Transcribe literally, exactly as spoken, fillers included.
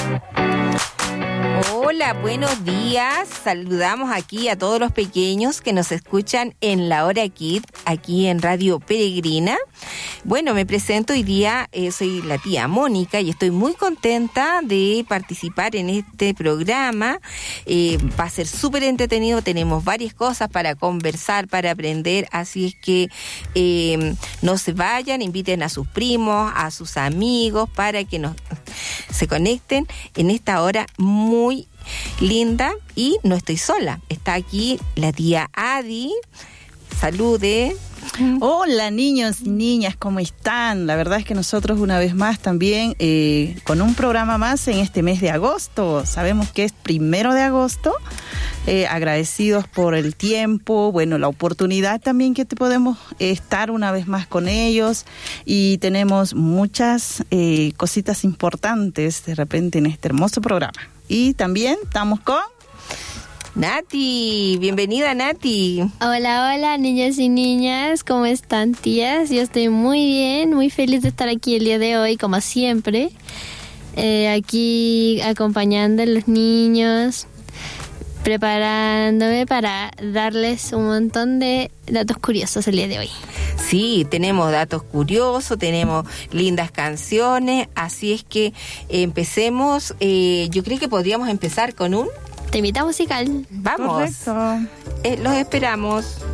Hola, buenos días. Saludamos aquí a todos los pequeños que nos escuchan en La Hora Kid, aquí en Radio Peregrina. Bueno, me presento hoy día, eh, soy la tía Mónica y estoy muy contenta de participar en este programa. Eh, va a ser súper entretenido, tenemos varias cosas para conversar, para aprender, así es que eh, no se vayan, inviten a sus primos, a sus amigos, para que nos se conecten en esta hora muy linda. Y no estoy sola, está aquí la tía Adi. Salude. Hola niños y niñas, ¿cómo están? La verdad es que nosotros una vez más también eh, con un programa más en este mes de agosto. Sabemos que es primero de agosto, eh, agradecidos por el tiempo, bueno, la oportunidad también que te podemos eh, estar una vez más con ellos, y tenemos muchas eh, cositas importantes de repente en este hermoso programa. Y también estamos con Nati, bienvenida Nati. Hola, hola niños y niñas, ¿cómo están, tías? Yo estoy muy bien, muy feliz de estar aquí el día de hoy, como siempre, eh, aquí acompañando a los niños, preparándome para darles un montón de datos curiosos el día de hoy. Sí, tenemos datos curiosos, tenemos lindas canciones, así es que eh, empecemos. Eh, yo creo que podríamos empezar con un temita musical. Vamos. Correcto. Eh, los esperamos.